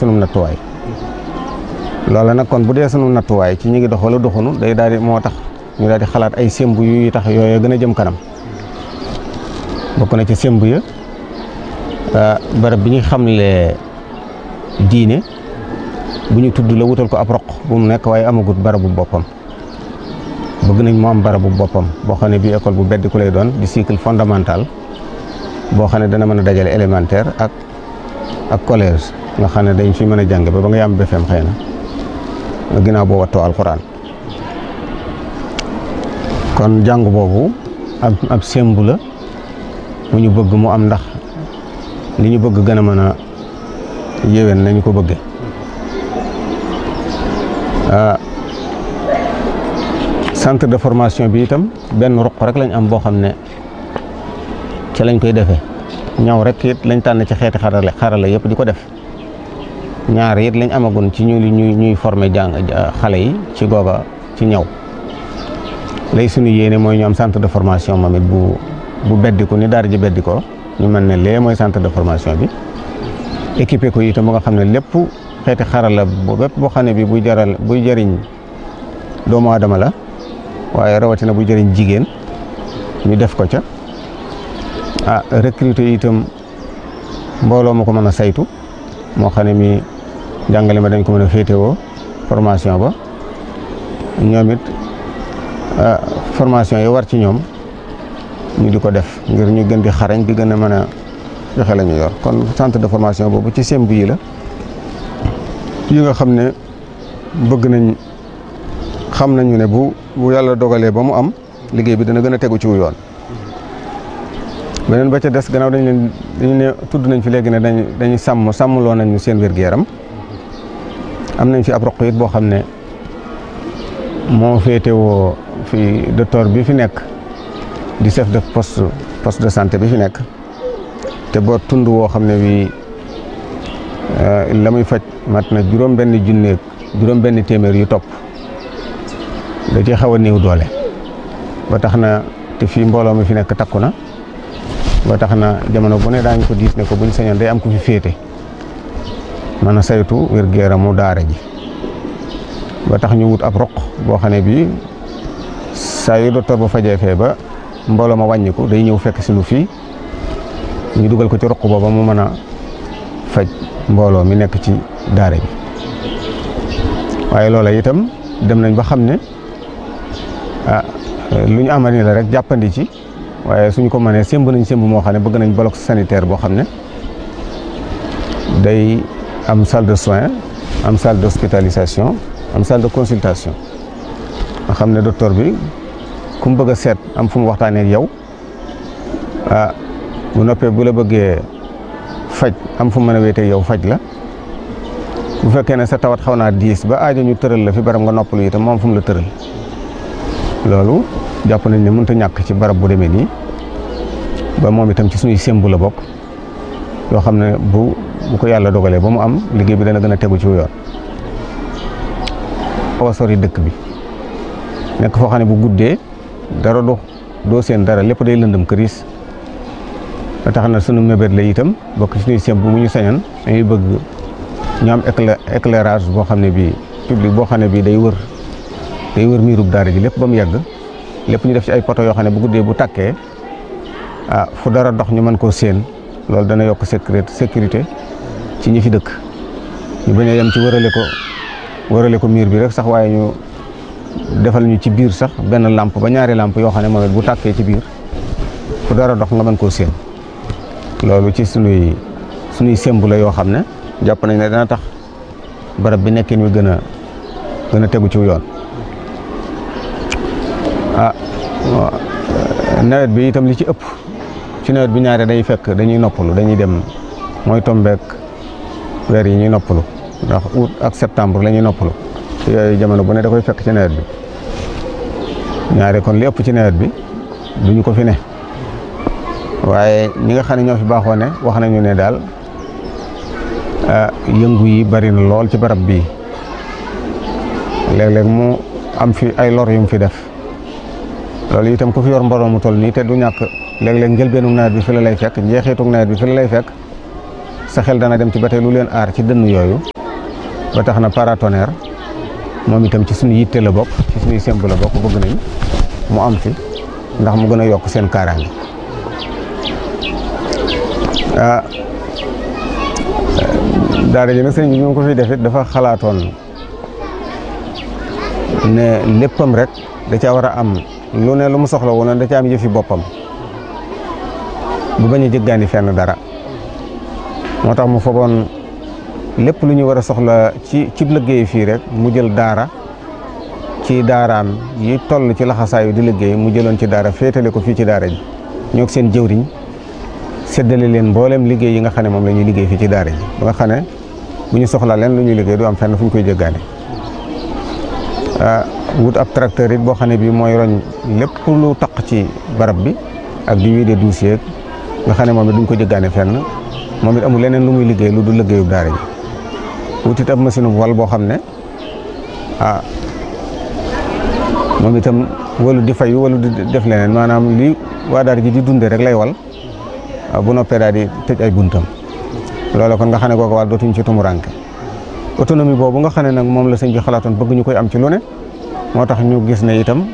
sunum nattuwaay loola nag kon bu dee sunu nattuwaay ci ñi ngi dox wala doxunu day daal di moo tax ñu daal di xalaat ay sémb yu tax yooyu gën a jëm kanam bokk na ci sémb ya barab bi ñu xamle diine bu ñu tudd la wutal ko ab roq bu mu nekk waaye amagut barabu boppam bëgg nañ mu am barabu boppam boo xam ne bii école bu beddi ku lay doon di cycle fondamental boo xam ne dana mën a dajale élémentaire ak collège nga xam ne dañ fi mën a jàng ba nga yam BFEM xëy na ginnaaw boo wattoo alxuraan kon jàng boobu ab sémb la mu ñu bëgg mu am ndax li ñu bëgg gën a mën a yéwén nañu ko bëgge centre de formation bi itam benn ruq rek lañ am boo xam ne ci lañ koy defee ñaw rek it lañ tànn ci xeeti xarala yëpp di ko def ñaar it lañ amagun ci ñuy former xale yi ci googa ci ñaw lay suñu yéene mooy ñu am centre de formation moom it bu beddiku ni daara ji beddikoo ñu mën ne lee mooy centre de formation bi équipé ko itam ba nga xam ne lépp xeeti xarala bépp boo xam ne bi buy jëriñ doomu aadama la waaye rawatina buy jëriñ jigéen ñu def ko ca recruter itam mbooloo ma ko mën a saytu moo xam ne mi jàngale ma dañ ko mën a féetewoo formation ba ñoom it formation yi war ci ñoom ñu di ko def ngir ñu gën di xarañ di gën a mën a joxe la ñu yor kon centre de formation boobu ci semb yi la yi nga xam ne bëgg nañ xam nañu ne bu yàlla dogalee ba mu am liggéey bi dana gën a tegu ci wu yoon beneen ba ca des gannaaw dañu ne tudd nañ fi léegi ne dañuy sàmmloo nañu seen wér-gu-yaram am nañ fi ab roq it boo xam ne moo féetewoo fi docteur bi fi nekk di chef de poste de santé bi fi nekk te boo tund woo xam ne bii la muy faj mat na juróom-benn téeméer yu topp da ci xaw a néew doole ba tax na te fii mbooloo mi fi nekk takku na ba tax na jamono bu ne daañu ko diis ne ko buñ sañoon day am ku fi féete mën a saytu wér-gu-yaramu daara ji ba tax ñu wut ab roq boo xam ne bii saa yu docteur ba fajee fee ba mbooloo ma wàññiku day ñëw fekk si nu fii ñu dugal ko ci roq booba mu mën a faj mbooloo mi nekk ci daara ji waaye loola itam dem nañ ba xam ne lu ñu amal ni la rek jàppandi ci waaye suñ ko mënee sémb nañ sémb moo xam ne bëgg nañ bloc sanitaire boo xam ne day am salle de soins am salle d'hospitalisation am salle de consultation nga xam ne docteur bi ku mu bëgg a seet am fu mu waxtaanee ak yow bu noppee bu la bëggee faj am fu mu mën a wéetee yow faj la bu fekkee ne sa tawat xaw naa diis ba aajo ñu tëral la fi barab nga noppalu itam moom fu mu la tëral loolu jàpp nañ ne mënut a ñàkk ci barab bu demee nii ba moom itam ci suñuy sémbu la bokk yoo xam ne bu ko yàlla dogalee ba mu am liggéey bi dana gën a tegu ci yoon. xaw a sori dëkk bi nekk foo xam ne bu guddee dara doo seen dara lépp day lëndëm këriis ba tax na sunu mébét la itam bokk ci suñuy sémbu mu ñu sañan dañuy bëgg ñu am éclairage boo xam ne bii public boo xam ne bii day wër miirub daara ji lépp ba mu yàgg lépp ñu def ci ay poto yoo xam ne bu guddee bu tàkkee fu dara dox ñu mën koo séen loolu dana yokk sécurité ci ñi fi dëkk ñu bañ a yem ci wërale ko miir bi rek sax waaye ñu defal ñu ci biir sax benn lampe ba ñaari lampe yoo xam ne moom it bu tàkkee ci biir fu dara dox nga mën koo séen loolu ci sunuy sémbu la yoo xam ne jàpp nañ ne dana tax barab bi nekkin wi gën a tegu ci yoon. nawet bi itam li ci ëpp ci nawet bi ñaare day fekk dañuy noppalu dañuy dem mooy tombeek weer yi ñuy noppalu ndax août ak septembre la ñuy noppalu yooyu jamono bu ne da koy fekk ci nawet bi ñaare kon li ëpp ci nawet bi duñu ko fi ne waaye ñi nga xam ne ñoo fi baaxoo ne wax nañu ne daal yëngu yi bari na lool ci barab bii léeg-léeg mu am fi ay lor yu mu fi def loolu itam ku fi yor mbooloo mu toll nii te du ñàkk léeg-léeg njëlbeenu nawet bi fi la lay fekk njeexitug nawet bi fi la lay fekk sa xel dana dem ci ba tey lu leen aar ci dënn yooyu ba tax na paratonnerre moom itam ci suñu yitte la bokk ci suñuy semb la bokk bëgg nañ mu am fi ndax mu gën a yokk seen kaaraange daara ji nag sëñ bi ñu ko fi def it dafa xalaatoon ne léppam rek da caa war a am lu ne lu mu soxla woon da caa am yëfi boppam bu bañ a jëggaani fenn dara moo tax mu fogoon lépp lu ñu war a soxla ci liggéey fii rek mu jël daara ci daaraam yi toll ci laxasaayu di liggéey mu jëloon ci daara féetale ko fii ci daara ji ñoo seen jëwriñ séddale leen mboolem liggéey yi nga xam ne moom la ñuy liggéey fii ci daara ji ba nga xam ne bu ñu soxla leen lu ñuy liggéey du am fenn fu ñu koy jëggaane wut ab tracteur it boo xam ne bii mooy roñ lépp lu taq ci barab bi ak di wiide dossier nga xam ne moom it duñ ko jëggaane fenn moom it amul leneen lu muy liggéey lu du liggéeyu daara ji wut it ab machine wal boo xam ne moom itam walu di fayu walu di def leneen maanaam li waa daara ji di dunde rek lay wal bu noppee daal di tëj ay buntam loolu kon nga xam ne kooku wàll dootuñ ci tumuranke autonomie boobu nga xam ne nag moom la sëñ bi xalaatoon bëgg ñu koy am ci lu ne moo tax ñu gis ne itam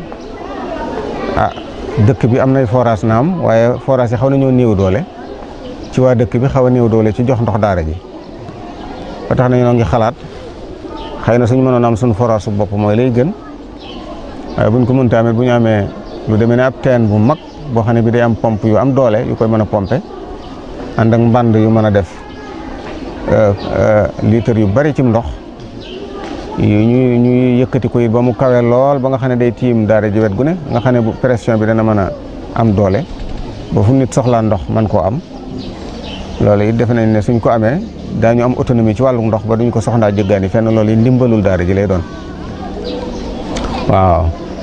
dëkk bi am nay forage naam waaye forage yi xaw nañoo néew doole ci waa dëkk bi xaw a néew doole ci jox ndox daara ji ba tax na ñoo ngi xalaat xëy na suñu mënoon am suñu forage su bopp mooy lay gën waaye buñ ko mënta amee bu ñu amee lu demee ne ab teen bu mag boo xam ne bi day am pompe yu am doole yu koy mën a pompe ànd ak mbànd yu mën a def litre yu bari ci ndox ñuy yëkkati ko it ba mu kawe lool ba nga xam ne day tiim daara ji wet gu ne nga xam ne bu pression bi dana mën a am doole ba fu nit soxlaa ndox mën koo am loolu it defe nañ ne suñ ko amee daañu am autonomie ci wàllu ndox ba duñ ko soxlaa jëggaani fenn loolu it ndimbalul daara ji lay doon waaw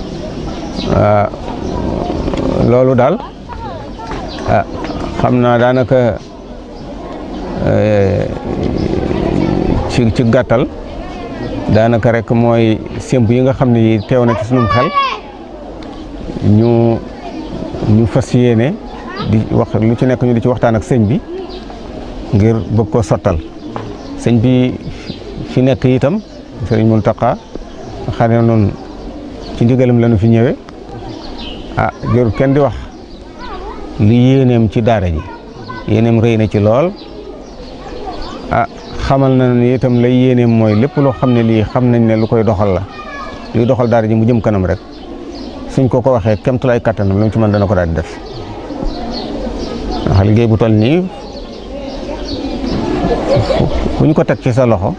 loolu daal xam naa daanaka ci gàttal daanaka rek mooy sémb yi nga xam ne yi teew na ci sunum xel ñu fas yéene di wax lu ci nekk ñu di ci waxtaan ak sëñ bi ngir bëgg koo sottal sëñ bi fi nekk itam sëriñ Muntaxa xam ne noonu ci ndigalam la ñu fi ñëwee jërul kenn di wax li yéeneem ci daara ji yéeneem rëy na ci lool xamal na ni itam lay yéeneem mooy lépp loo xam ne lii xam nañ ne lu koy doxal la luy doxal daara ji mu jëm kanam rek suñ ko waxee kemtulaay kattanam lu mu ci mën dana ko daal di def ndax liggéey bu toll nii ku ñu ko teg ci sa loxo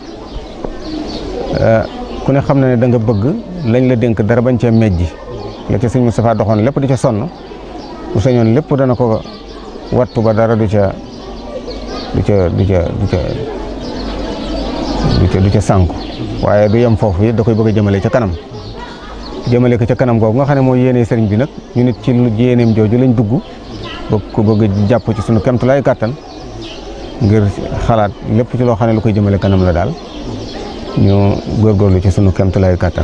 ku ne xam na ne da nga bëgg lañ la dénk dara bañ cee mejji la ca sëñ Moustapha doxoon lépp di ca sonn bu sañoon lépp dana ko wattu ba dara du ca sànku waaye du yem foofu it da koy bëgg a jëmale ca kanam jëmale ko ca kanam googu nga xam ne mooy yéene sëriñ bi nag ñu nit ci lu yéeneem jooju lañ dugg bëgg a jàpp ci sunu kemtulaay kàttan ngir xalaat lépp ci loo xam ne lu koy jëmale kanam la daal ñu góorgóorlu ci sunu kemtulaay kàttan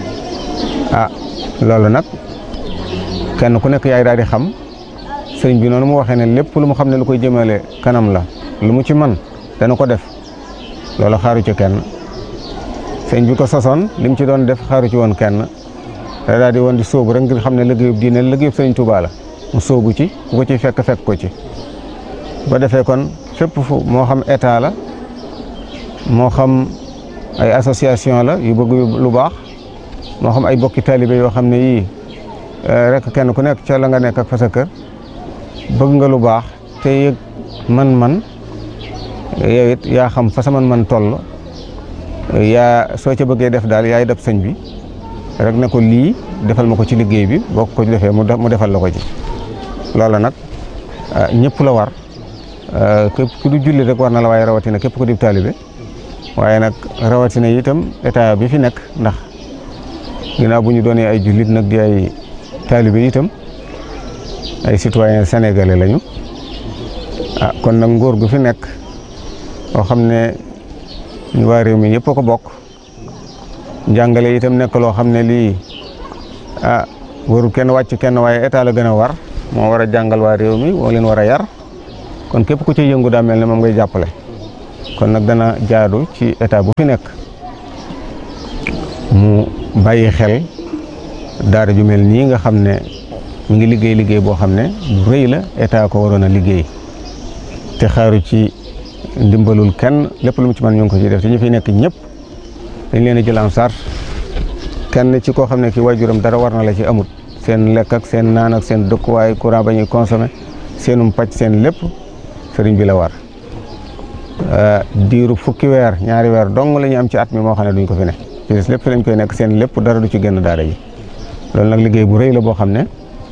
loolu nag kenn ku nekk yaay daal di xam sëriñ bi noonu mu waxee ne lépp lu mu xam ne lu koy jëmale kanam la lu mu ci man dana ko def loolu xaaru ci kenn sëriñ bi ko sosoon li mu ci doon def xaaru ci woon kenn da daal di woon di sóobu rek ngir xam ne liggéeyub diine liggéeyub sëriñ Tuubaa la mu sóobu ci ku ko ci fekk ko ci ba defee kon fépp fu moo xam état la moo xam ay association la yu bëgg lu baax moo xam ay bokki taalibe yoo xam ne yii rek kenn ku nekk ca la nga nekk ak fa sa kër bëgg nga lu baax te yëg man yow it yaa xam fa sa man toll yaa soo ca bëggee def daal yaay def sëñ bi rek ne ko lii defal ma ko ci liggéey bi boo ko defee mu defal la ko ci loola nag ñëpp la war képp ku du julli rek war na la waaye rawatina képp ku di taalibe waaye nag rawatina itam état bi fi nekk ndax ginnaaw bu ñu doonee ay jullit nag di ay taalibe itam ay citoyen sénégalais lañu kon nag nguur gu fi nekk boo xam ne ñu waa réew mi yëpp a ko bokk njàngale itam nekk loo xam ne lii warul kenn wàcc kenn waaye état la gën a war moo war a jàngal waa réew mi moo leen war a yar kon képp ku ci yëngu daa mel ne moom ngay jàppale kon nag dana jaadu ci état bu fi nekk mu bàyyi xel daara ju mel nii nga xam ne mu ngi liggéey boo xam ne bu rëy la état ko waroon a liggéey te xaaru ci ndimbalul kenn lépp lu mu ci mën ñu ngi ko ci def te ñu fi nekk ñëpp dañ leen a jël en charge kenn ci koo xam ne ki waajuram dara war na la ci amut seen lekk ak seen naan ak seen dëkkuwaay courant ba ñuy consommé seenum paj seen lépp sëriñ bi la war diiru fukki weer ñaari weer dong la ñu am ci at mi moo xam ne duñ ko fi ne ci des lépp fi lañ koy nekk seen lépp dara du ci génn daara ji loolu nag liggéey bu rëy la boo xam ne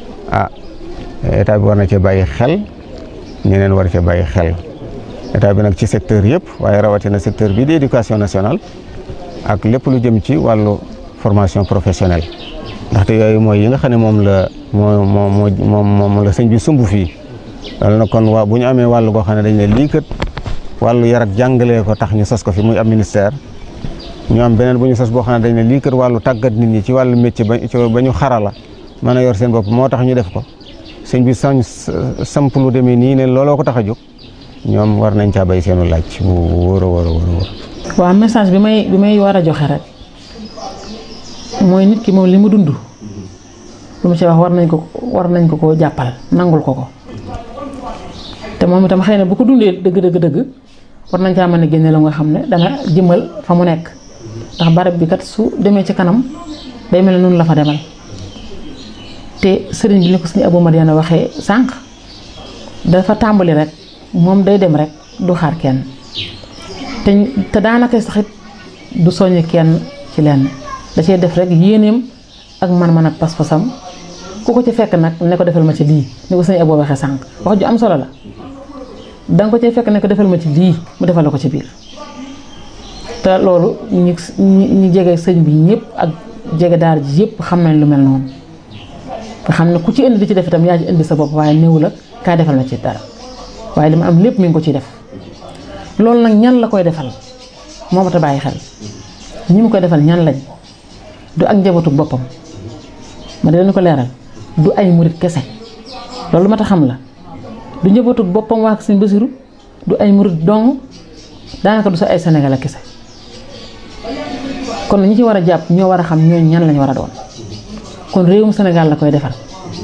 état bi war na cee bàyyi xel ñeneen war cee bàyyi xel état bi nag ci secteur yëpp waaye rawatina secteur bi di éducation nationale ak lépp lu jëm ci wàllu formation professionnelle ndaxte yooyu mooy yi nga xam ne moom la sëñ bi sumb fii loolu nag kon bu ñu amee wàllu goo xam ne dañ ne lii kat wàllu yar ak jàngalee ko tax ñu sos ko fi muy ab ministère ñu am beneen bu ñu sos boo xam ne dañ ne lii kat wàllu tàggat nit ñi ci wàllu métier ba ñu xarala mën a yor seen bopp moo tax ñu def ko sëñ bi samp lu demee nii ne looloo ko tax a jóg ñoom war nañ caa bay seenu laaj bu wóor a wóor a wóor. waaw message bi may war a joxe rek mooy nit ki moom li mu dund lu mu ci wax war nañ ko koo jàppal nangul ko te moom itam xëy na bu ko dundee dëgg war nañ caa mën a génne la nga xam ne dana jëmal fa mu nekk ndax barab bi kat su demee ci kanam day mel ne noonu la fa demal te sëriñ bi ni ko suñu Abou Madiana waxee sànq dafa tàmbali rek moom day dem rek du xaar kenn te daanaka saxit du soññ kenn ci lenn da cee def rek yéeneem ak man-man ak pas-pasam ku ko ci fekk nag ne ko defal ma ci lii ni ko suñu Abou waxee sànq wax ju am solo la danga ko ci fekk ne ko defal ma ci lii mu defal la ko ci biir te loolu ñi jege sëñ bi ñëpp ak jege daara ji yëpp xam nañ lu mel noonu nga xam ne ku ci indi di ci def itam yaa ci indi sa bopp waaye néew la kaa defal na ci dara waaye li ma am lépp mi ngi ko ciy def loolu nag ñan la koy defal moo mat a bàyyi xel ñi mu koy defal ñan lañ du ak njabootu boppam ma dinañ ko leeral du ay murit kese loolu mat a xam la du njabootu boppam waa Sëñ Basiru du ay murit dong daanaka du sa ay Sénégal kese kon ñi ci war a jàpp ñoo war a xam ñooñu ñan lañ war a doon kon réewum Sénégal la koy defal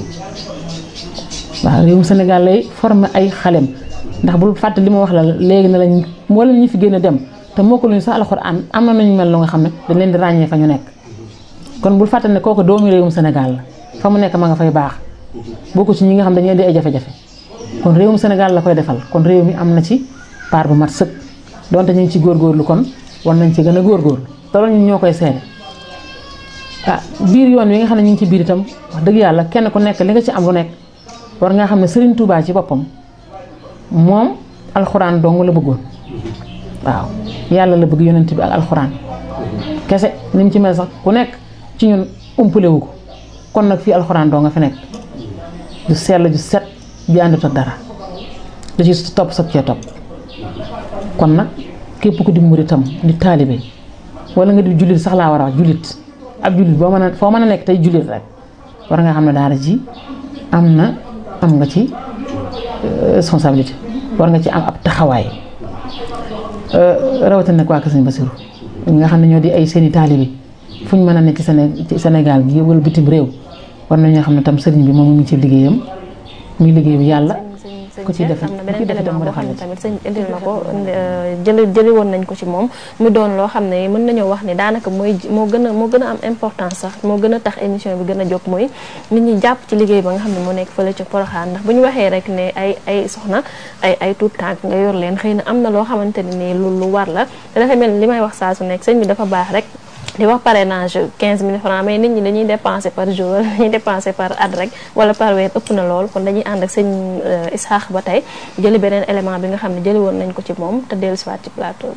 waaw réewum Sénégal lay former ay xalem ndax bul fàtte li ma wax la léegi ne lañ wala ñu fi gën a dem te moo ko luñu sax alxuraan am na nañu mel lu nga xam ne dañ leen di ràññee fa ñu nekk kon bul fàtte ne kooku doomu réewum Sénégal la fa mu nekk ma nga fay baax bokku ci ñi nga xam dañuy di ay jafe-jafe kon réewum Sénégal la koy defal kon réew mi am na ci part bu mat sëkk donte ñu ngi ci góorgóorlu kon war nañ ci gën a góorgóorlu te loolu ñun ñoo koy seede biir yoon wi nga xam ne ñu ngi ci biir itam wax dëgg yàlla kenn ku nekk li nga ci am lu nekk war nga xam ne Serigne Touba ci boppam moom alxuraan dong la bëggoon waaw yàlla la bëgg yonent bi ak alxuraan kese ni mu ci mel sax ku nekk ci ñun umpale wu ko kon nag fii alxuraan dong nga fi nekk du sell ju set bi àndut ak dara da ci topp sag cee topp kon nag képp ku di muritam di taalibe wala nga di jullit sax laa war a wax jullit ab jullit foo mën a nekk tey jullit rek war nga xam ne daara ji am nga ci responsabilité war nga ci am ab taxawaay rawatina nag waa Kër Sëñ Basiru nga xam ne ñoo di ay seeni taalibe fu ñu mën a nekk ci Sénégal gi wala bitim réew war nañoo xam ne tam sëriñ bi moom mu ngi ci liggéeyam muy liggéeyu yàlla ku ci def am na beneen élément boo xam ne tamit sëñ indil na ko jëli woon nañ ko ci moom mu doon loo xam ne mën nañoo wax ni daanaka moo gën a am importance sax moo gën a tax émission bi gën a jóg mooy nit ñi jàpp ci liggéey ba nga xam ne moo nekk fële ca Porokhane ndax bu ñu waxee rek ne ay soxna ay tuut tànk nga yor leen xëy na am na loo xamante ne nii lu war la te dafa mel ni li may wax saa su nekk sëñ bi dafa baax rek di wax parrainage 15 000 francs mais nit ñi dañuy dépenser par jour wala dañuy dépenser par at rek wala par weer ëpp na lool kon dañuy ànd ak sëñ Isaax ba tey jëli beneen élément bi nga xam ne jëli woon nañ ko ci moom te dellu siwaat ci plateau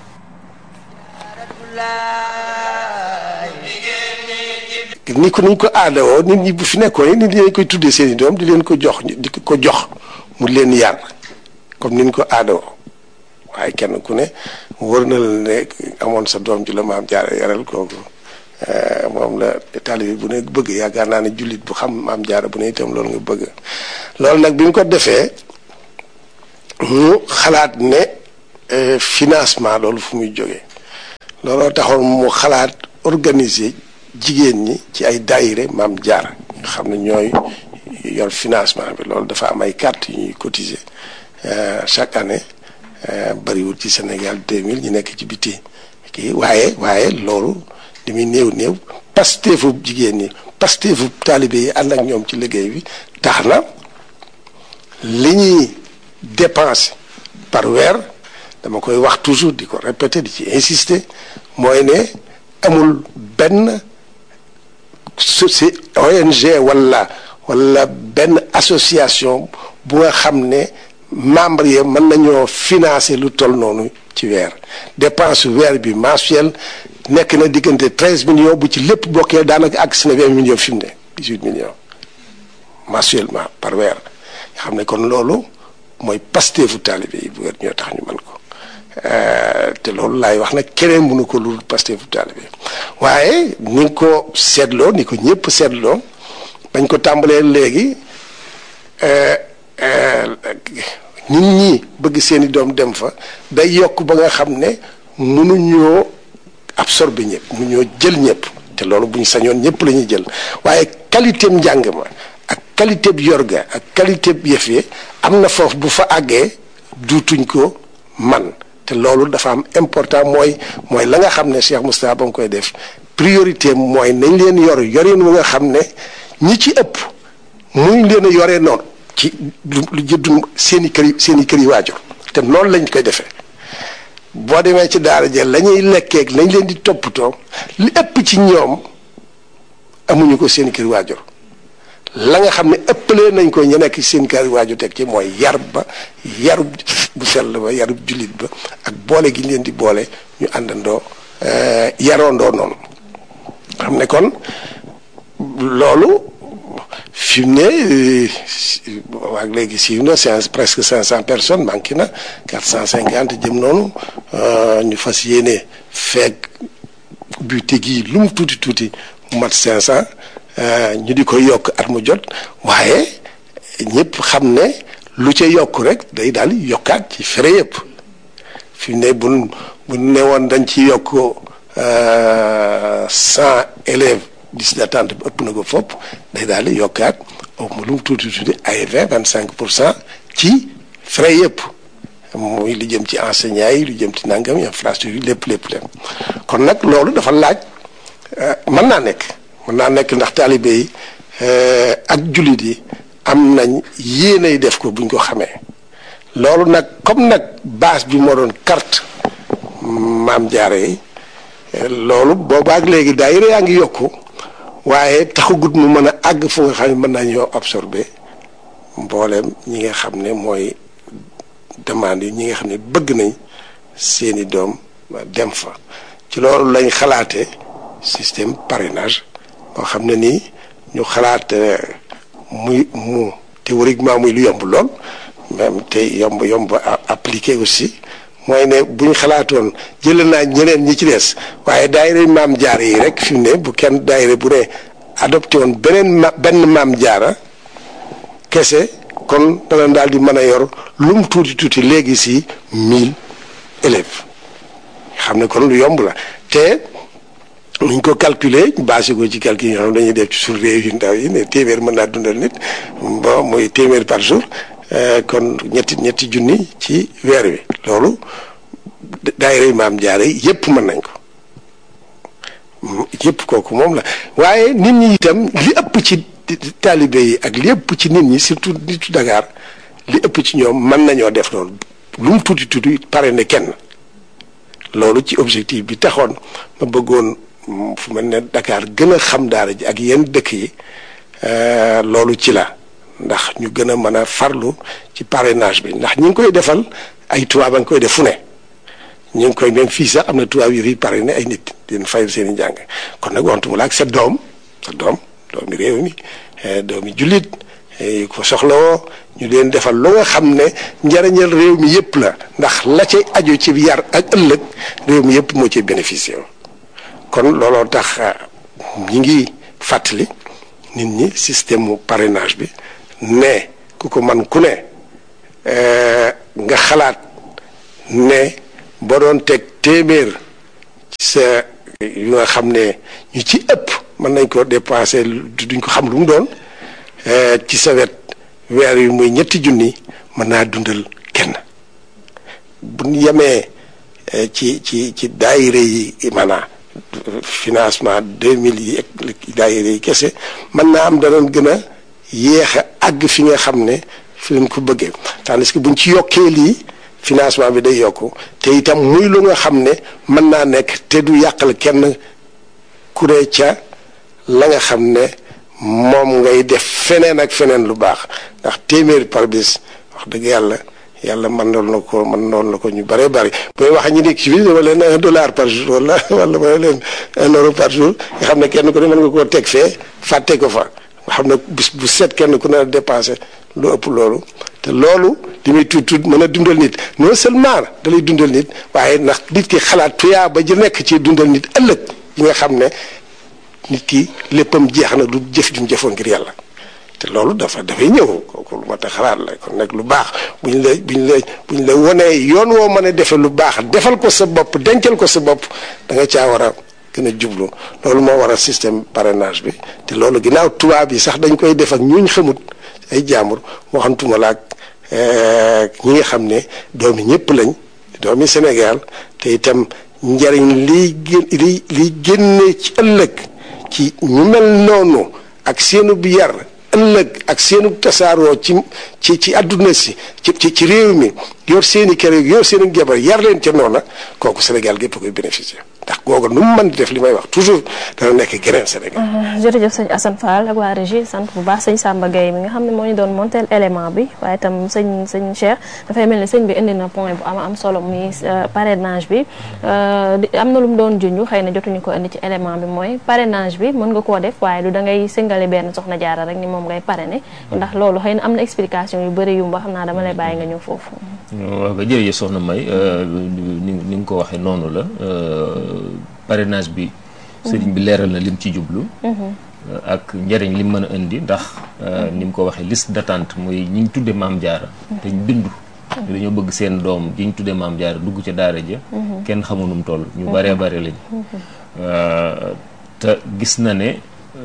bi. ni ko aada woo nit ñi bu fi nekkoon nit ñi dañ koy tuddee seen i doom di leen ko jox mu leen yar comme ni ñu ko aada woo waaye kenn ku ne wër na la ne amoon sa doom ji la maam jaara yaral kooku moom la taalibe bu ne bëgg yaakaar naa ne jullit bu xam maam jaara bu ne itam loolu nga bëgg loolu nag bi mu ko defee mu xalaat ne financement loolu fu muy jógee looloo taxoon mu xalaat organiser jigéen ñi ci ay daayire Maam Jaara nga xam ne ñooy yor financement bi. loolu dafa am ay carte yu ñuy cotiser chaque année bariwul ci Sénégal 2000 ñu nekk ci biti kii waaye loolu li muy néew pasteefu jigéen ñi pasteefu taalibe yi ànd ak ñoom ci liggéey bi tax na li ñuy dépenser par weer dama koy wax toujours di ko répéter di ci insister mooy ne amul benn ONG wala benn association bu nga xam ne membre yi mën nañoo financer lu toll noonu ci weer. dépense weer bi mensuel nekk na diggante 13 millions bu ci lépp bokkee daanaka àgg si na 20 millions fi mu ne 18 millions mensuellement par weer nga xam ne kon loolu mooy pasteefu taalibe yi bu weer ñoo tax ñu mën ko te loolu laay wax nag keneen mënu ko lu pasteefu taalibe waaye ni nga ko seetloo ni ko ñëpp seetloo bañ ko tàmbalee léegi nit ñi bëgg seeni doom dem fa day yokk ba nga xam ne mënuñoo absorber ñëpp mënuñoo jël ñëpp te loolu bu ñu sañoon ñëpp la ñuy jël waaye qualité njàng ma ak qualité bi yorga ak qualité bi yëf yi am na foofu bu fa àggee duutuñ ko man te loolu dafa am important mooy la nga xam ne Cheikh Moustapha ba mu koy def priorité mooy nañ leen yorin wu nga xam ne ñi ci ëpp muy leen a yoree noonu ci lu jëddu seen i kër yi waajur te noonu lañ koy defee boo demee ci daara ja la ñuy lekkeeg lañ leen di toppatoo li ëpp ci ñoom amuñu ko seen i kër waajur la nga xam ne ëppalee nañ ko ñu nekk ci seen kër waajur teg ci mooy yarub bu sell ba yarub jullit ba ak boole gi leen di boole ñu àndandoo yaroondoo noonu xam ne kon loolu fi mu ne waag léegi siiw na presque 500 personnes manqué na 450 jëm noonu ñu fas yéene feeg bu tegi lu mu tuuti mu mat 500 ñu di ko yokk at mu jot waaye ñëpp xam ne lu ca yokk rek day daal yokkaat ci frais yëpp fi mu ne bu ne woon dañ ci yokk 100 élèves liste d'attente bi ëpp na ko fopp day daal di yokkaat lu mu tuuti ay 25% ci frais yëpp muy lu jëm ci enseignants yi lu jëm ci nangam infrastructure lépp kon nag loolu dafa laaj mën naa nekk ndax taalibe yi ak jullit yi am nañ yéenay def ko buñ ko xamee loolu nag comme nag base bi moo doon carte Maam Jaara yi loolu boobaak léegi daayira yaa ngi yokku waaye taxagut mu mën a àgg fu nga xam ne mën nañoo absorber mbooleem ñi nga xam ne mooy demande yi ñi nga xam ne bëgg nañ seeni doom dem fa ci loolu lañ xalaate système parrainage boo xam ne nii ñu xalaat mu théoriquement muy lu yomb lool même te yomb appliqué aussi mooy ne bu ñu xalaatoon jëlee naa ñeneen ñi ci des waaye daayira Maam Jaara yi rek fi mu ne bu kenn daayira bu ne adopté woon benn Maam Jaara kese kon dana daal di mën a yor lu mu tuuti léegi si 1000 élèves xam ne kon lu yomb la te nuñ ko calculer basé ko ci calcul yi nga xam dañuy def ci suñu réew yu ndaw yi ne téeméer mën naa dundal nit bon muy téeméer par jour kon ñetti junni ci weer wi loolu daayira Maam Jaara yépp mën nañ ko yépp kooku moom la waaye nit ñi itam li ëpp ci taalibe yi ak li ëpp ci nit ñi surtout nitu Dakar li ëpp ci ñoom mën nañoo def loolu lu mu tuuti pare ne kenn loolu ci objectif bi taxoon ma bëggoon fu mel ne Dakar gën a xam daara ji ak yenn dëkk yi loolu ci la ndax ñu gën a mën a farlu ci parrainage bi ndax ñi ngi koy defal ay tubaab a ngi koy def fu ne ñu ngi koy même fii sax am na tubaab yu fi parrainé ay nit di leen fayal seen i njàng kon nag waxtu mu la ak sa doomi réew mi doomi jullit yu ko soxlawoo ñu leen defal lu nga xam ne njariñal réew mi yëpp la ndax la cay aju ci yar ak ëllëg réew mi yëpp moo ci bénéficié kon looloo tax ñi ngi fàttali nit ñi système mu parrainage bi ne ku ko man ku ne nga xalaat ne boo doon teg téeméer ci sa yu nga xam ne ñu ci ëpp mën nañ ko dépenser duñ ko xam lu mu doon ci sa wet weer yu muy ñetti junni mën naa dundal kenn bu ñu yemee ci daayira yi maanaam financement 2000 yi ak daayira yi kese mën naa am danoon gën a yéex a àgg fi nga xam ne fi leen ko bëggee tandis que buñ ci yokkee lii financement bi day yokku te itam muy lu nga xam ne mën naa nekk te du yàqal kenn kuree ca la nga xam ne moom ngay def feneen ak feneen lu baax ndax téeméeri par bis wax dëgg yàlla mën noonu la ko ñu bëree bëri booy wax ñi nekk ci biir dama leen $1 par jour wala ma leen €1 par jour nga xam ne kenn ku ne mën nga koo teg fee fàtte ko fa nga xam ne bis bu set kenn ku ne dépensé lu ëpp loolu te loolu li muy tuut mën a dundal nit non seulement da lay dundal nit waaye ndax nit ki xalaat tuyaa ba ji nekk ci dundal nit ëllëg yi nga xam ne nit ki léppam jeex na du jëf ju mu jëfoon ngir yàlla te loolu dafay ñëw kooku lu mat a xalaat la kon nag lu baax buñ la wonee yoon woo mën a defee lu baax defal ko sa bopp dencal ko sa bopp da nga caa war a gën a jublu loolu moo waral système parrainage bi te loolu ginnaaw tubaab yi sax dañ koy def ak ñuñ xamut ay jàmbur waxantuma la ak ñi nga xam ne doomi ñëpp lañ doomi Sénégal te itam njariñ liy génne ci ëllëg ci ñu mel noonu ak seenu bi yar ëllëg ak seenu tasaaroo ci àdduna si ci réew mi yor seeni kër yor seeni jabar yar leen ca noona kooku Sénégal gépp koy bénéficier ndax googu nu mu mën di def li may wax toujours dana nekk geneen Sénégal. jërëjëf sëñ Assane Fall ak waa régie sant bu baax sëñ Samba Gueye mi nga xam ne moo ñu doon montel élément bi waaye itam sëñ Cheikh dafay mel ni sëñ bi indi na point bu am solo muy parrainage bi am na lu mu doon junj xëy na jotuñu ko indi ci élément bi mooy parrainage bi mën nga koo def waaye du da ngay singale benn soxna jaara rek ni moom ngay parrainer ndax loolu xëy na am na explication yu bëri yu mu wax xam naa dama lay bàyyi nga ñëw foofu. waaw ba jërëjëf soxna May ni nga ko waxee noonu la parrainage bi sëriñ bi leeral na lim ci jublu ak njëriñ lim mën a indi ndax ni mu ko waxee liste d'attente mooy ñi ñu tudde maam jaara te ñu bindu dañoo bëgg seen doom ji ñu tudde maam jaara dugg ca daara ja kenn xamul nu mu toll ñu bëree bëri lañ te gis na ne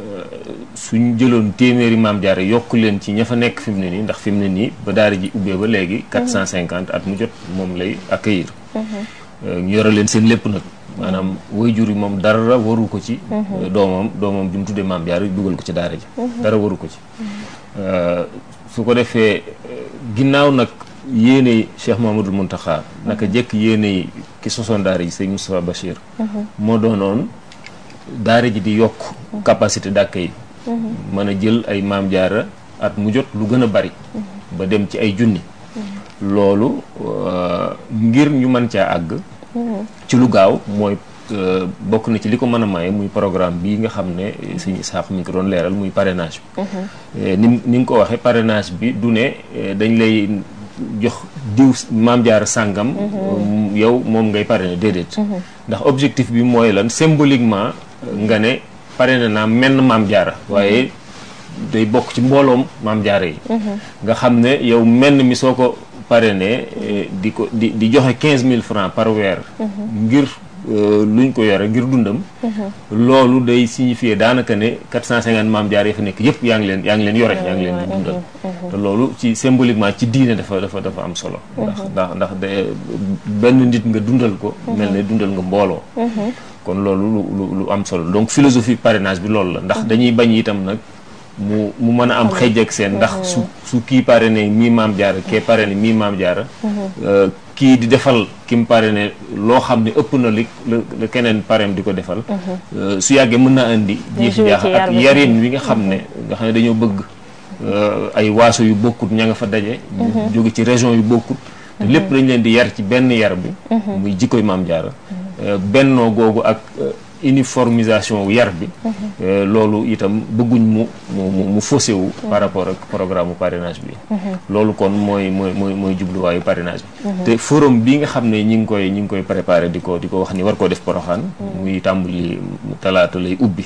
suñ jëloon téeméeri maam jaara yokk leen ci ña fa nekk fi mu ne nii ndax fi mu ne nii ba daara ji ubbee ba léegi 450 at mu jot moom lay accueillir ñu yore leen seen lépp nag maanaam waajur yi moom dara waru ko ci doomam ju mu tuddee maam jaara dugal ko ci daara ji dara waru ko ci su ko defee ginnaaw nag yéene Cheikh Mouhamadoul Mountakha naka jekk yéene ki sosoon daara ji sëñ Moustapha Bachir moo doonoon daara ji di yokk capacité d'accueil mën a jël ay maam jaara at mu jot lu gën a bari ba dem ci ay junni loolu ngir ñu mën caa àgg ci lu gaaw mooy bokk na ci li ko mën a maye muy programme bii nga xam ne sëñ Isaax mi ngi ko doon leeral muy parrainage bi ni nga ko waxee parrainage bi du ne dañ lay jox diw maam jaara sàngam yow moom ngay parrainer déedéet ndax objectif bi mooy lan symboliquement nga ne parrainé naa menn maam jaara waaye day bokk ci mbooloom maam jaara yi nga xam ne yow menn mi soo ko parrainé di joxe 15 000 francs par weer ngir luñ ko yore ngir dundam loolu day signifier daanaka ne 450 maam jaara yi fa nekk yëpp yaa ngi leen yore yaa ngi leen di dundal te loolu ci symboliquement ci diine dafa am solo ndax benn nit nga dundal ko mel ne dundal nga mbooloo kon loolu lu am solo donc philosophie parrainage bi loolu la ndax dañuy bañ itam nag mu mën a am xëj ak seen ndax su kii parrainé mii maam jaara kee parrainé mii maam jaara kii di defal ki mu parrainé loo xam ne ëpp na li la keneen parrain di ko defal su yàggee mën naa indi jiixi jaax ak yarin wi nga xam ne dañoo bëgg ay waaso yu bokkut ña nga fa daje jóge ci région yu bokkut te lépp dañ leen di yar ci benn yar bi muy jikkoy maam jaara bennoo googu ak uniformisation yar bi loolu itam bëgguñ mu faussé wu par rapport ak programme parrainage bi loolu kon mooy jubluwaayu parrainage bi te forum bi nga xam ne ñi ngi koy préparé di ko wax ni war koo def Porokhane muy tàmbali talaata lay ubbi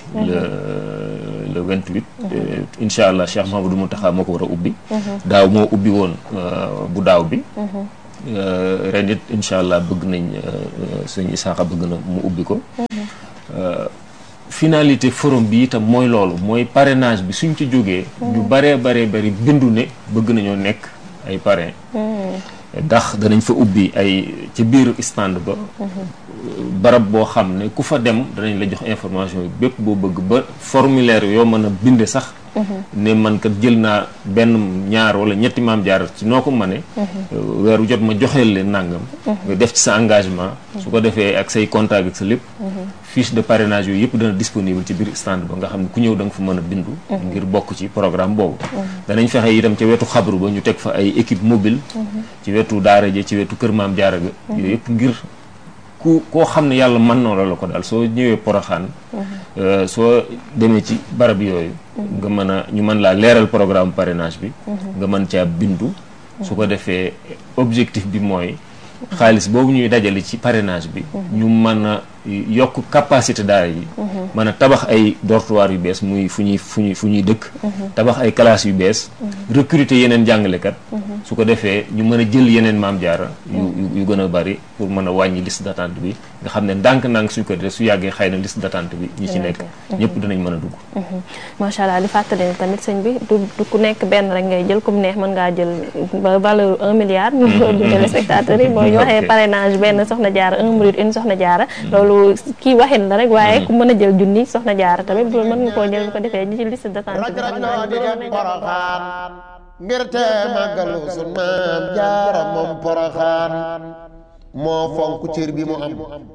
le 28 incha allah Cheikh Mouhamadoul Mountakha moo ko war a ubbi daaw moo ubbi woon bu daaw bi ren it incha allah bëgg nañ sëñ Isaaxa bëgg na mu ubbi ko finalité forum bi itam mooy loolu mooy parrainage bi suñ ci jógee ñu baree bindu ne bëgg nañoo nekk ay parrain ndax danañ fa ubbi ay ci biir stand ba barab boo xam ne ku fa dem danañ la jox information yi bépp boo bëgg ba formulaire yoo mën a binde sax ne man kat jël naa benn ñaar wala ñetti maam jaar ci noo ko mëne weeru jot ma joxeel leen nangam nga def ci sa engagement su ko defee ak say contact ak sa lépp fiche de parrainage yooyu yëpp dana disponible ci biir stand ba nga xam ne ku ñëw da nga fa mën a bindu ngir bokk ci programme boobu danañ fexe itam ca wetu xabru ba ñu teg fa ay équipe mobile ci wetu daara ja ci wetu kër maam jaara ga yooyu yëpp ngir koo xam ne yàlla mën noo la ko daal soo ñëwee Porokhane soo demee ci barab yooyu nga mën a ñu mën laa leeral programme parrainage bi nga mën caa bindu su ko defee objectif bi mooy xaalis boobu ñuy dajale ci parrainage bi ñu mën a yokk capacité daara yi mën a tabax ay dortoir yu bees muy fu ñuy dëkk tabax ay classes yu bees recruter yeneen jàngalekat su ko defee ñu mën a jël yeneen maam jaara yu gën a bari pour mën a wàññi liste d'attente bi nga xam ne ndànk-ndànk suñ ko defee su yàggee xëy na liste d'attente bi ñi ci nekk ñëpp dinañ mën a dugg macha allah di fàttali ne tamit sëñ bi du ku nekk benn rek ngay jël comme neex mën ngaa jël ba valeur 1 milliard ñu ko du téléspectateurs yi mooy ñu waxee parrainage benn soxna jaara 1 minute une soxna jaara loolu kii waxin la rek waaye ku mën a jël junni soxna jaara tamit bu mën nga koo jël bu ko defee ñi ci liste d'attente bi ngir te màggalu sun maam jaara moom Porokhane moo fonk cër bi mu am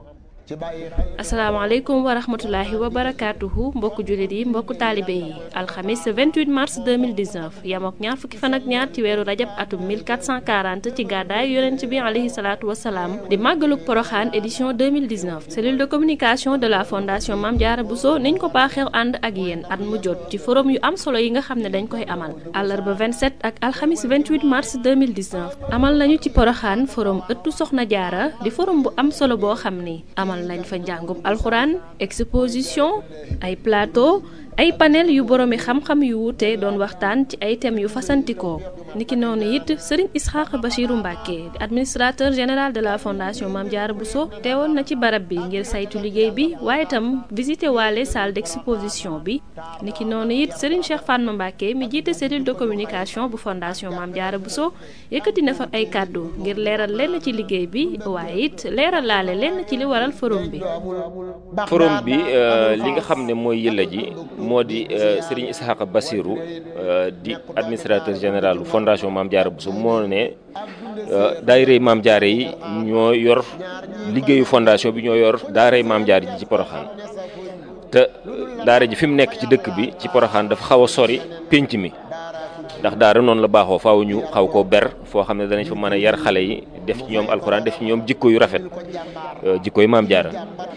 asalaamaaleykum wa rahmatulahi wa barakaatuhu mbokku jullit yi mbokku taalibe yi alxamis 28 mars 2019 yam ak ñaar fukki fan ak ñaar ci weeru rajab atum 1440 ci gàddaay yonent bi alayhi salaatu wasalaam di màggaluk Porokhane édition 2019 cellule de communication de la fondation Mame Diarra Bousso niñ ko baaxeew ànd ak yéen at mu jot ci forum yu am solo yi nga xam ne dañ koy amal àllarba 27 ak alxamis 28 mars 2019 amal nañu ci Porokhane forum ëttu Soxna Jaara di forum bu am solo boo xam ni amal nañ fa njàngum alxuraan exposition ay plateau ay panel yu boroomi xam-xam yu wuute doon waxtaan ci ay thèmes yu fasantikoo niki noonu it Serigne Isxaq Bachirou Mbacké di administrateur général de la fondation Mame Diarra Bousso teewoon na ci barab bi ngir saytu liggéey bi waaye itam visité waale salle d'exposition bi niki noonu it Serigne Cheikh Fatma Mbacké mi jiite cellule de communication bu fondation Mame Diarra Bousso yëkkati na fa ay kàddu ngir leeral lenn ci liggéey bi waaye it leeral laale lenn ci li waral forum bi. forum bi li nga xam ne mooy yëlla ji moo di Serigne Ishaqa Bassirou di administrateur général fondation Mame Diarra Bousso moo ne daayira Mame Diarra yi ñoo yor liggéeyu fondation bi ñoo yor daara Mame Diarra ji ci Porokhane te daara ji fi mu nekk ci dëkk bi ci Porokhane dafa xaw a sori pénc mi ndax daara noonu la baaxoo faaw ñu xaw koo ber foo xam ne danañ fa mën a yar xale yi def ci ñoom alxuraan def ci ñoom jikko yu rafet jikko yu Mame Diarra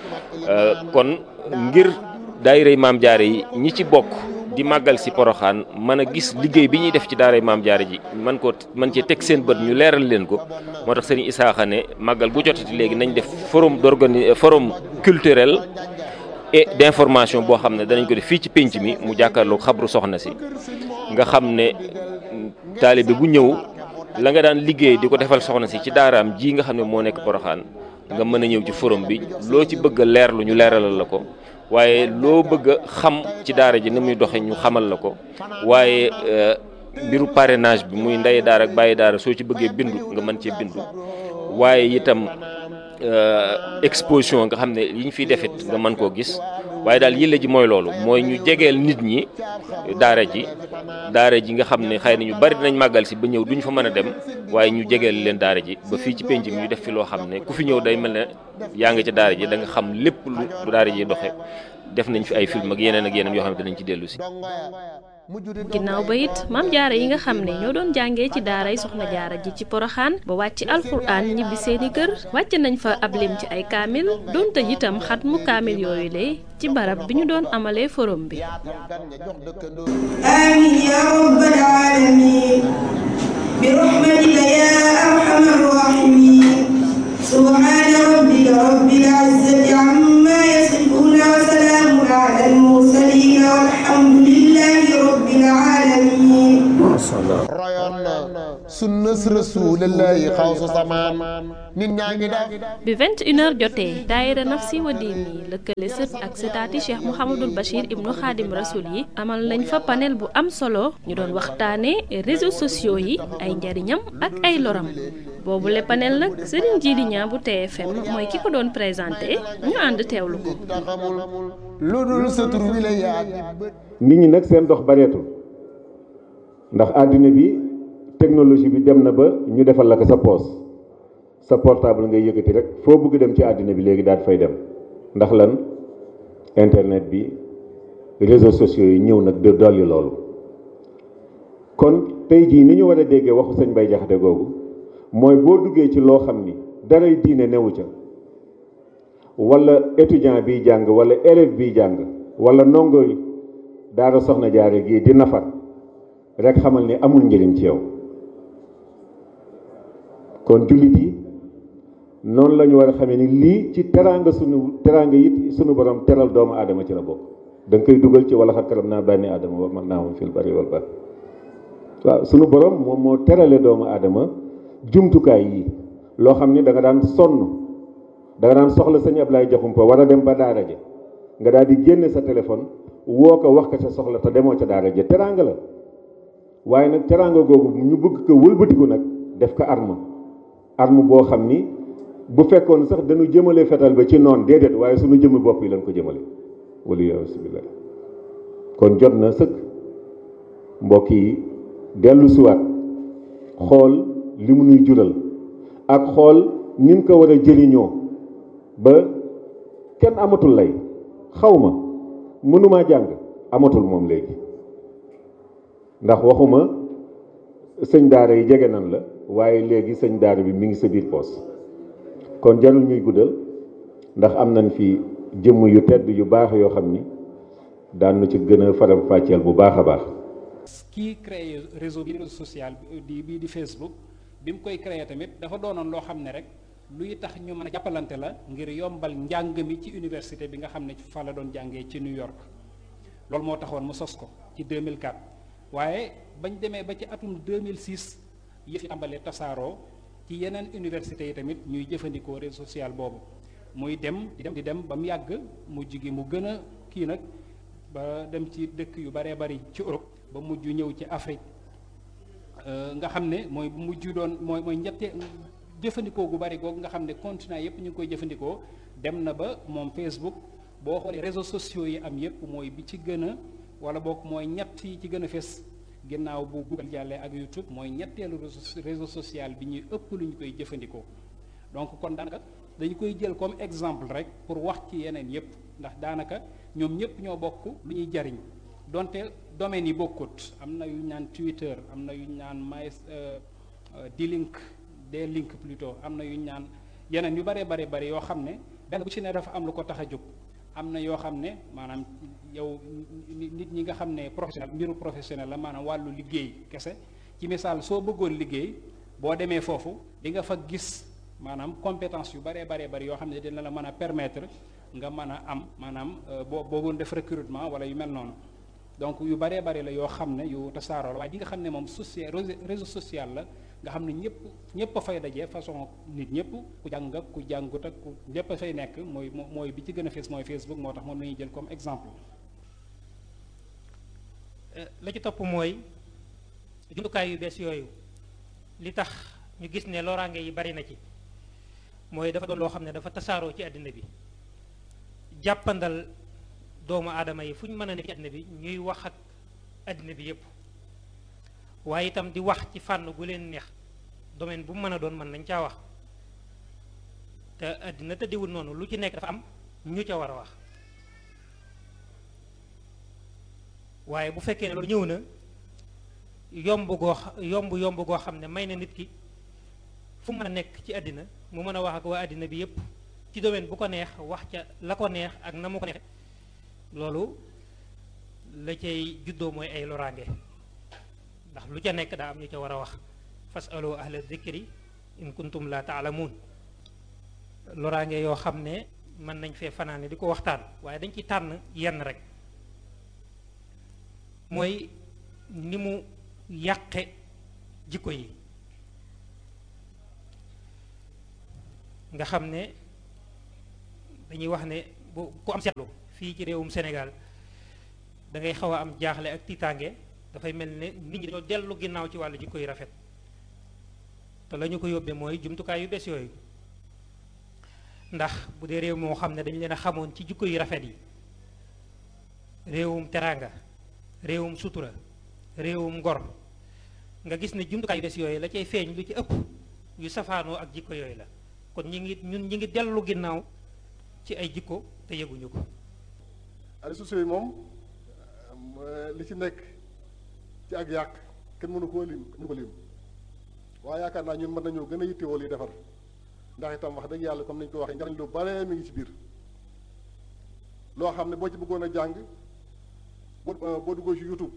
kon ngir daayira Mame Diarra yi ñi ci bokk di màggal si Porokhane mën a gis liggéey bi ñuy def ci daara Mame Diarra ji man cee teg seen bët ñu leeral leen ko moo tax Serigne Isaaxa ne màggal bu jotati léegi nañ def forum culturel et d'information boo xam ne danañ ko def fii ci pénc mi mu jàkkaarloog xabru soxna si nga xam ne taalibe bu ñëw la nga daan liggéey di ko defal soxna si ci daaraam ji nga xam ne moo nekk Porokhane nga mën a ñëw ci forum bi loo ci bëgg a leerlu ñu leeralal la ko waaye loo bëgg a xam ci daara ji ni muy doxe ñu xamal la ko waaye mbiru parrainage bi muy ndey daara ak bàyyi daara soo ci bëggee bindu nga mën cee bindu waaye itam exposition nga xam ne yi ñu fiy defit nga mën koo gis waaye daal yële ji mooy loolu mooy ñu jegeel nit ñi daara ji nga xam ne xëy na ñu bari dinañ màggal si ba ñëw duñ fa mën a dem waaye ñu jegeel leen daara ji ba fii ci penc mi ñu def fi loo xam ne ku fi ñëw day mel ne yaa ngi ca daara ji da nga xam lépp lu daara ji doxe def nañ fi ay film ak yeneen yoo xam ne danañ ci dellu si. ginnaaw ba it Mame Diarra yi nga xam ne ñoo doon jàngee ci daaray Soxna Jaara ji ci Porokhane ba wàcc alxuraan ñibbi seeni kër wàcc nañ fa ab lim ci ay kaamil doon tëj itam xatmu kaamil yooyu le ci barab bi ñu doon amalee forum bi. amiin yaa rabbal aalamiin bi rahmatika yaa arhamar raahimiin subhaana rabbika rabbil izzati ammaa yasifuun wa salaamun alal mursaliin walhamdulillaahi rabbil aalamiin royoon na sunna sunnas rasulillahi xawsu samaan nit ñaa ngi def bi 21h jotee daayira Nafsi wa Diini lëkkale sët ak sëtaati Cheikh Mouhamadul Bachir ibnu Xaadim Rasul yi amal nañ fa panel bu am solo ñu doon waxtaane réseaux sociaux yi ay njariñam ak ay loram boobu le panel nag Serigne Djily Niang bu TFM mooy ki ko doon présenté ñu ànd teewlu ko. lu dul sa tur wi la yaag nit ñi nag seen dox bareetul ndax àddina bi technologie bi dem na ba ñu defal la ko sa poos sa portable ngay yëkkati rek foo bëgg dem ci àddina bi léegi daal fay dem ndax lan internet bi réseaux sociaux yi ñëw nag de dolli loolu kon tey jii ni ñu war a déggee waxu sëñ Bay Jaxate googu mooy boo duggee ci loo xam ni daray diine newu ca wala étudiant biy jàng wala élève biy jàng wala ndongo daara soxna jaare gii di nafar rek xamal ni amul njëriñ ci yow kon jullit yi noonu la ñu war a xamee ni lii ci teraanga it sunu borom teral doomu aadama ci la bokk da nga koy dugal ci wala xat karam naa bànni aadama wa man naa moom fil bari wal bahri waaw sunu borom moom moo terale doomu aadama jumtukaay yi loo xam ni da nga daan sonn da nga daan soxla sëñ Ablaye Jaxumpa war a dem ba daara ja nga daal di génne sa téléphone woo ko wax ko sa soxla te demoo ca daara ja teraanga la waaye nag teraanga googu ñu bëgg ko wëlbatiku nag def ko arme boo xam ni bu fekkoon sax dañu jëmale fetal ba ci noon déedéet waaye suñu jëmmi bopp yi lañ ko jëmale wala yasubillah kon jot na sëkk mbokk yi dellu siwaat xool li mu nuy jural ak xool nin ko war a jëriñoo ba kenn amatul lay xawma mënumaa jàng amatul moom léegi ndax waxuma sëñ daara yi jege nan la waaye léegi sëñ daara bi mi ngi sa biir poos kon jarul ñuy guddal ndax am nañ fi jëmm yu tedd yu baax yoo xam ni daan nu ci gën a faram fàcceel bu baax a baax. kii créé réseau social bii di Facebook bi mu koy créé tamit dafa doonoon loo xam ne rek luy tax ñu mën a jàppalante la ngir yombal njàng mi ci université bi nga xam ne fa la doon jàngee ci New York loolu moo taxoon mu sos ko ci 2004 waaye bañ demee ba ci atum 2006 yëf yi tàmbalee tasaaroo ci yeneen université yi tamit ñuy jëfandikoo réseau social boobu muy dem di dem ba mu yàgg mujj gi mu gën a kii nag ba dem ci dëkk yu baree bari ci Europe ba mujj ñëw ci Afrique nga xam ne mooy mujj doon mooy ñettee jëfandikoo gu bari googu nga xam ne continent yépp ñu ngi koy jëfandikoo dem na ba moom Facebook boo xoolee réseaux sociaux yi am yépp mooy bi ci gën a wala boog mooy ñett yi ci gën a fes ginnaaw bu Google jàllee ak YouTube mooy ñetteelu réseau social bi ñuy ëpp lu ñu koy jëfandikoo donc kon daanaka dañu koy jël comme exemple rek pour wax ci yeneen yépp ndax daanaka ñoom ñépp ñoo bokk lu ñuy jariñ donte domaines yi bokkut am na yu ñu naan Twitter am na yu ñu naan D-Link plutôt am na yu ñu naan yeneen yu bare bari yoo xam ne benn bu ci ne dafa am lu ko tax a jóg am na yoo xam ne maanaam yow nit ñi nga xam ne mbiru professionnel la maanaam wàllu liggéey kese ci misaal soo bëggoon liggéey boo demee foofu di nga fa gis maanaam compétence yu baree bari yoo xam ne dina la mën a permettre nga mën a am maanaam boo bëggoon def recrutement wala yu mel noonu donc yu baree bari la yoo xam ne yu tasaaroo la waaye di nga xam ne moom réseau social la nga xam ne ñëpp a fay daje façon nit ñëpp ku jàng ak ku jàngut ak ku ñëpp a fay nekk mooy bi ci gën a fees mooy Facebook moo tax moom la ñuy jël comme exemple. la ci topp mooy jumtukaay yu bees yooyu li tax ñu gis ne loraange yi bari na ci mooy dafa doon loo xam ne dafa tasaaroo ci àddina bi jàppandal doomu aadama yi fu ñu mën a nekk ci àddina bi ñuy wax ak àddina bi yépp waaye itam di wax ci fànn gu leen neex domaine bu mu mën a doon mën nañ caa wax te àddina tëddiwul noonu lu ci nekk dafa am ñu ca war a wax waaye bu fekkee ne loolu ñëw na yomb goo xam ne may na nit ki fu mu mën a nekk ci àddina mu mën a wax ak waa àddina bi yépp ci domaine bu ko neex wax ca la ko neex ak na mu ko neexe loolu la cay juddoo mooy ay loraange ndax lu ca nekk daa am ñu ca war a wax fasalu ahla dhikri in kuntum la taalamuun loraange yoo xam ne mën nañ fee fanaane di ko waxtaan waaye dañ ci tànn yenn rek mooy ni mu yàqe jikko yi nga xam ne dañuy wax ne bu ku am seetlu fii ci réewum Sénégal da ngay xaw a am jaaxle ak tiitaange dafay mel ne nit ñi dañoo dellu ginnaaw ci wàllu jikko yu rafet te la ñu ko yóbbee mooy jumtukaay yu bees yooyu ndax bu dee réew moo xam ne dañu leen a xamoon ci jikko yu rafet yi réewum teraanga réewum sutura réewum ngor nga gis ne jumtukaay yu bees yooyu la cay feeñ lu ci ëpp yu safaanoo ak jikko yooyu la kon ñi ngi dellu ginnaaw ci ay jikko te yëguñu ko. réseaux sociaux yi moom li ci nekk ci ak yàq kenn mënu ko lim waaye yaakaar naa ñun mën nañoo gën a yittewoo li defar ndax itam wax dëgg yàlla comme nañu ko waxee njariñ lu bare mi ngi ci biir loo xam ne boo ci bëggoon a jàng boo duggoo ci YouTube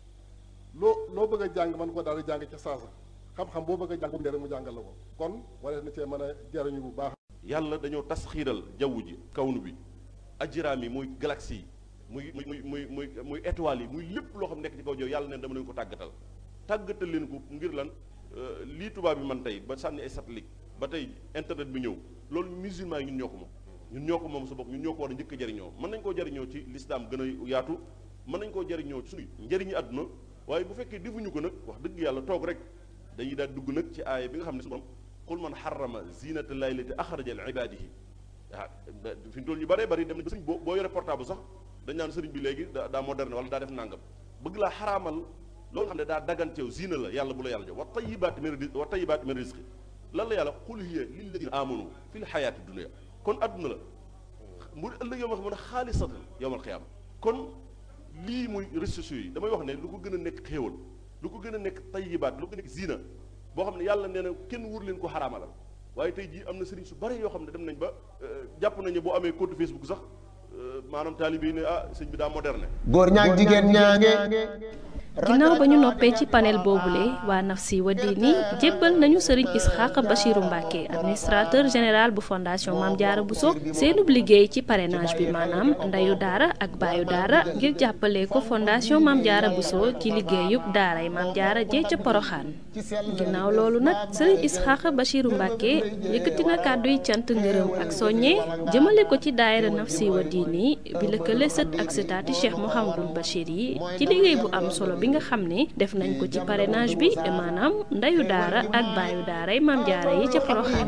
loo bëgg a jàng mën ko daal di jàng ca saasa xam-xam boo bëgg a jàng bu rek mu jàngal la ko kon wala na cee mën a jariñu bu baax. yàlla dañoo tasxiiral jaww ji kawnu bi ajraam yi muy galaxie yi muy étoiles yi muy lépp loo xam nekk ci kaw jaww yàlla neen dama leen ko tàggatal leen ko ngir lan lii tubaab bi man tey ba sànni ay satellite ba tey internet bi ñëw loolu musulman yi ñun ñoo ko moom sa bopp ñun ñoo ko war a njëkk a jariñoo mën nañ koo jariñoo ci lislaam gën a yaatu mën nañ koo jariñoo ci suñu njëriñu àdduna waaye bu fekkee defuñu ko nag wax dëgg yàlla toog rek dañuy daal dugg nag ci aaya bi nga xam ne su borom qul man xarama zinata llahi lati axraja li ibadihi fi mu toll ñu bëree bëri dem nañ ba sëriñ boo yore portable sax dañ naan sëriñ bi léegi daa moderne wala daa def nàngam bëgg laa xaraamal loolu xam ne daa daganteew zina la yàlla bu la yàlla jox wa tayibaati min rizqi lan la yàlla qul hiya lilladina amanu fi l xayaati dunia kon adduna la mu ëllëg yow ma xam ne xaalisatan yowmal xiyaama kon lii muy réseaux sociaux yi damay wax ne lu ko gën a nekk xéewal lu ko gën a nekk tayibaat lu ko nekk zina boo xam ne yàlla nee na kenn wur leen ko xaraamalal waaye tey jii am na sëriñ su bari yoo xam ne dem nañ ba jàpp nañu boo amee compte Facebook sax maanaam taalibe yi ne sëñ bi daa moderne. góor ñaag jigéen ñaange. ginnaaw ba ñu noppee ci panel boobule waa Nafsi wa Diini jébbal nañu Serigne Ishaqa Bachirou Mbacké administrateur général bu fondation Mame Diarra Bousso seenub liggéey ci parrainage bi maanaam ndeyu daara ak baayu daara ngir jàppale ko fondation Mame Diarra Bousso ci liggéeyub daaray Mame Diarra jee ca Poroxaan ginnaaw loolu nag Serigne Ishaqa Bachirou Mbacké yëkkati na kàddu yi cant ngërëm ak soññe jëmale ko ci daayira Nafsi wa Diini bi lëkkale sët ak sëtaati Cheikh Mouhamadoul Bachir yi ci liggéey bu am solo bi nga xam ne def nañ ko ci parrainage bi maanaam ndeyu daara ak baayu daaray Mame Diarra yi ca Porokhane.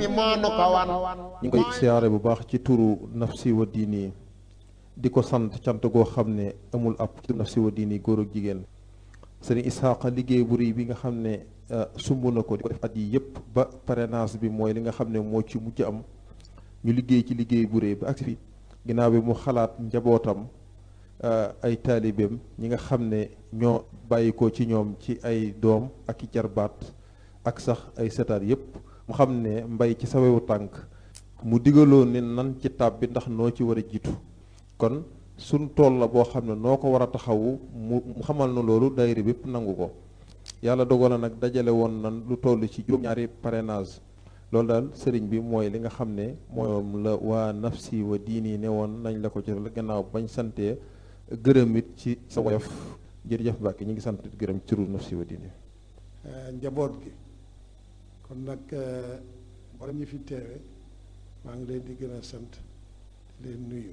ñu ngi koy siyaare bu baax ci turu Nafsi wa Diini di ko sant cant goo xam ne amul ab ci Nafsi wa Diini góor ak jigéen Serigne Ishaqa liggéey bu rëy bi nga xam ne sumb na ko di ko def at yi yëpp ba parrainage bi mooy li nga xam ne moo ci mujj am ñu liggéey ci liggéey bu rëy ba agsi fi ginnaaw bi mu xalaat njabootam ay taalibeem ñi nga xam ne ñoo bàyyi ko ci ñoom ci ay doom ak i jarbaat ak sax ay setaat yépp mu xam ne mbay ci sawewu tànk mu digaloon ne nan ci tàbbi ndax noo ci war a jiitu kon suñ tool la boo xam ne noo ko war a taxawu mu xamal na loolu daayira bépp nangu ko yàlla dogal na nag dajale woon nan lu toll ci juróom-ñaari parrainage loolu daal sëriñ bi mooy li nga xam ne moom la waa Nafsi wa Diini ne woon nañ la ko ci gannaaw bañ santee gërëm it ci sa woyof jërëjëf Mbacke ñu ngi sant gërëm ci turu Nafsi wa Diini njaboot gi kon nag borom ñi fi teewe maa ngi leen di gën a sant leen nuyu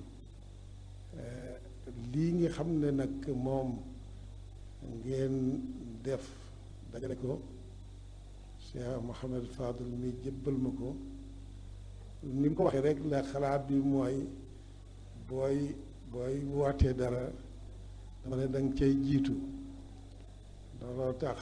lii nga xam ne nag moom ngeen def dajale ko Cheikh Mouhamed Fadul mi jébbal ma ko ni mu ko waxee rek la xalaat bi mooy booy wootee dara dama ne danga cay jiitu looloo tax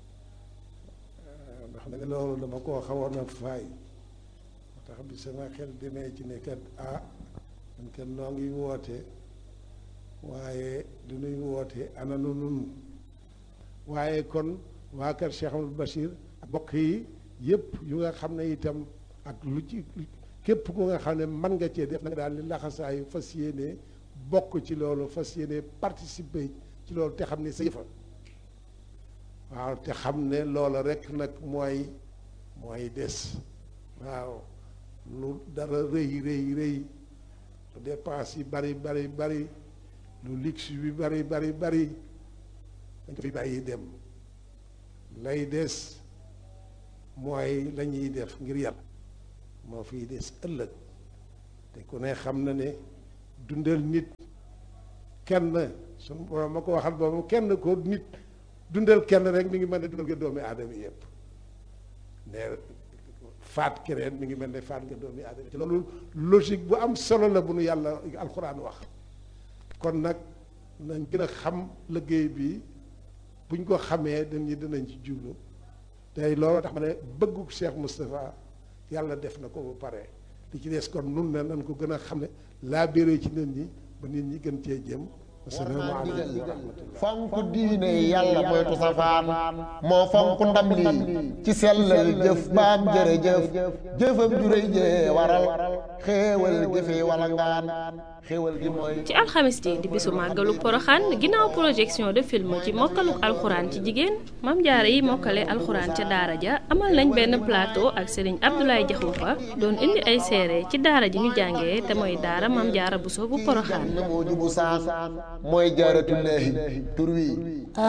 ndax nag loolu dama koo xawoon a faay moo tax bi sama xel demee ci ne kat man kat noo ngi woote waaye du nuy woote ana nu nun waaye kon waa kër Cheikh Amadou Bachir ak bokk yi yëpp yu nga xam ne itam ak lu ci képp ku nga xam ne mën nga cee def na nga daal li laxasaayu fas yéene bokk ci loolu fas yéene participer ci loolu te xam ne sa yëfa waaw te xam ne loola rek nag mooy des waaw lu dara rëy lu dépense yi bari lu luxe bi bari dañ ko fi bàyyi dem lay des mooy la ñuy def ngir yàlla moo fiy des ëllëg te ku ne xam na ne dundal nit kenn sunu borom ma ko waxal boobu kenn ko nit dundal kenn rek mi ngi mel ne dundal nga doomi aadama yëpp ne faat keneen mi ngi mel ne faat nga doomi aadama te loolu logique bu am solo la bu nu yàlla alxuraan wax kon nag nañ gën a xam liggéey bi buñ ko xamee dañ ñi dinañ ci jublu tey loolu tax ma ne bëggu Cheikh Moustapha yàlla def na ko ba pare li ci des kon nun ne nañ ko gën a xam ne laa béré ci nit ñi ba nit ñi gën cee jëm asalaamaaleykum wa rahmatullah fonk diine yàlla moytu safaan moo fonk ndam lii ci sellal jëf baam jërëjëf jëfam juréy jee waral xéewal gi fi wala ngaan xéewal gi mooy ci alxamis ji di bisu màggalu poroxaan ginnaaw projection de film ci mokkaluk alxuraan ci jigéen Maam Jaara yi mokkale alxuraan ca daara ja amal nañ benn plateau ak Serigne Abdoulaye Diakhoumpa doon indi ay seere ci daara ji ñu jàngee te mooy daara Maam Jaara Buso bu poroxaan mooy jaaratullaahi tur wi